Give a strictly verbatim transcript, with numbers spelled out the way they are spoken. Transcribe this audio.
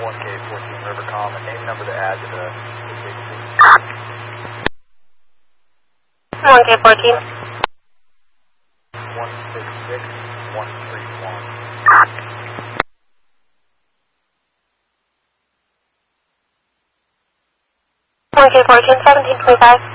one K fourteen Rivercom, and name number to add to the agency. one K fourteen. one six six one three one. one K fourteen, seventeen twenty-five.